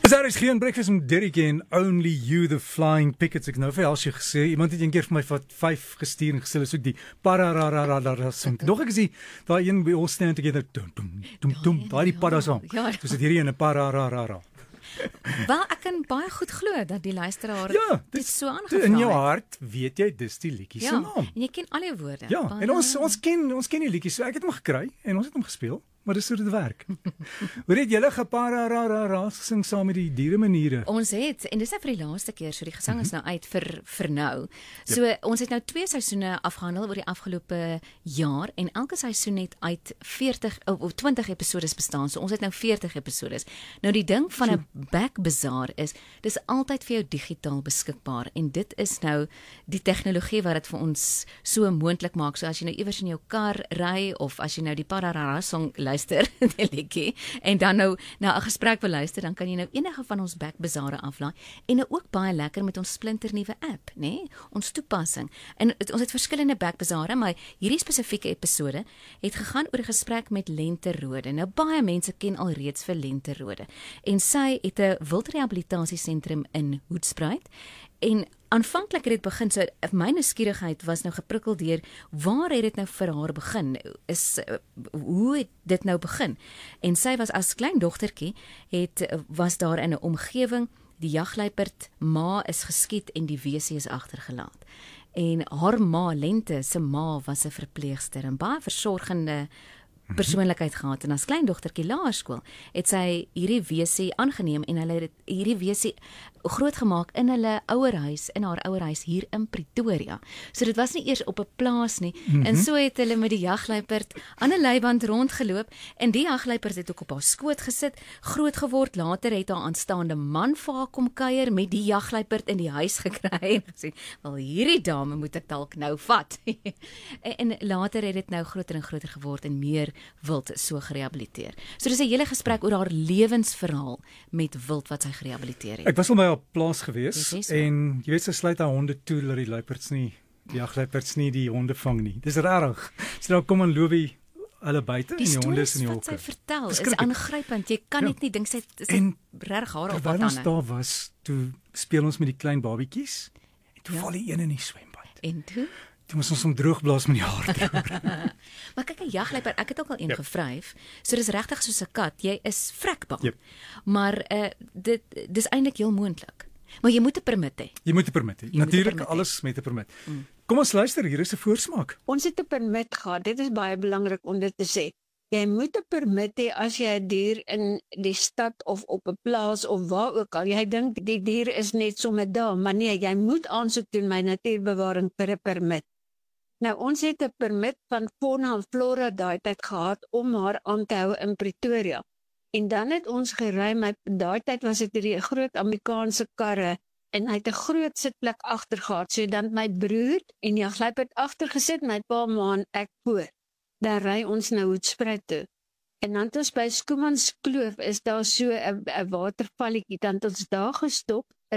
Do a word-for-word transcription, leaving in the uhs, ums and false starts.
Dis daar is geen breakfast met Derek en Only You the Flying Pickets. Ek nou vir Elsje gesê, iemand het een keer vir my wat vyf gestuur en gesê, is ook die parararararara song. Nog ek is die, daai een by All Stand Together, tum, tum, tum, tum, daai die para song. So sit hierdie in 'n parararara. Wel, ek kan baie goed glo dat die luisteraar ja, dit so aangevra in jou hart weet jy dis die liedjie se ja, naam. En jy ken al die woorde. Ja, baie. En ons ons ken ons ken die liedjie, so ek het hom gekry en ons het hom gespeel. Maar dis hoe dit werk. Hoor het julle geparararara gesing saam met die dieremaniere? Ons het, en dis nou vir die laaste keer, so die gesang mm-hmm. is nou uit vir vir nou. So yep. Ons het nou twee seisoene afgehandel oor die afgelope jaar en elke seisoen het uit veertig of twintig episodes bestaan. So ons het nou veertig episodes. Nou die ding van 'n back bazaar is dis altyd vir jou digitaal beskikbaar en dit is nou die tegnologie wat dit vir ons so moontlik maak. So as jy nou iewers in jou kar ry of as jy nou die pararara song luister, die liedjie, en dan nou na 'n gesprek wil luister, dan kan jy nou enige van ons back bazaare aflaai en nou ook baie lekker met ons splinternuwe app, nê? Nee? Ons toepassing. En het, ons het verskillende back bazaare, maar hierdie spesifieke episode het gegaan oor 'n gesprek met Lente Rode. Nou baie mense ken al reeds vir Lente Rode. En sy het 'n wildrehabilitasiesentrum in Hoedspruit. En aanvanklik het dit begin, so my nuuskierigheid was nou geprikkel deur waar het dit nou vir haar begin? Is hoe het dit nou begin? En sy was as klein dogtertjie het was daar in 'n omgewing, die jagluiperd ma is geskiet en die weesie is agtergelaat. En haar ma, Lente se ma, was 'n verpleegster en baie versorgende persoonlikheid gehad en as kleindogtertjie laerskool het sy hierdie weesie aangeneem en hulle het hierdie weesie grootgemaak in hulle ouerhuis, in haar ouerhuis hier in Pretoria. So dit was nie eers op 'n plaas nie. Mm-hmm. En so het hulle met die jagluiperd aan 'n leiband rondgeloop en die jagluiperd het ook op haar skoot gesit, groot geword. Later het haar aanstaande man vir haar kom kuier met die jagluiperd in die huis gekry en gesê, "Wel hierdie dame moet ek dalk nou vat." en, en later het dit nou groter en groter geword en meer wild so gerehabiliteer. So dis 'n hele gesprek oor haar lewensverhaal met wild wat sy gerehabiliteer het. Ek was al by op plaas gewees so. En jy weet sy sluit haar honde toe dat die luiperds nie, die jagluiperds nie die honde vang nie. Dis rarig. So nou kom en loop hy hulle buite en die honde is in die hokke. Die stories wat sy vertel is aangrypend. Jy kan net ja. nie dink sy is reg haar op wat ons daar was, toe speel ons met die klein babietjies en toe ja. val die een in die swembad. En toe? Toe moes ons hom droogblaas met die haardroër. Maar kyk, 'n jagluiperd, ek het ook al een yep. gevryf. So dis regtig soos 'n kat. Jy is vrekbang. Yep. Maar uh, dit dis eintlik heel moontlik. Maar jy moet 'n permit hê. Jy moet 'n permit hê. Natuurlik alles met 'n permit. Mm. Kom ons luister, hier is 'n voorsmaak. Ons het 'n permit gehad. Dit is baie belangrik om dit te sê. Jy moet 'n permit hê as jy 'n dier in die stad of op 'n plaas of waar ook al. Jy dink die dier is net sommer daar, maar nee, jy moet aansoek doen by natuurbewaring vir 'n permit. Nou, ons het 'n permit van Fauna en Flora daai tyd gehad om haar aan te hou in Pretoria. En dan het ons gery, my daai tyd was dit hierdie groot Amerikaanse karre en hy het 'n groot sitplek agter gehad. So dan my broer en jagluiperd agter gesit, my pa, ma en ek voor. Dan ry ons nou Hoedspruit toe. En dan het ons by Schoemanskloof is daar so 'n 'n watervalletjie, dan het ons daar gestop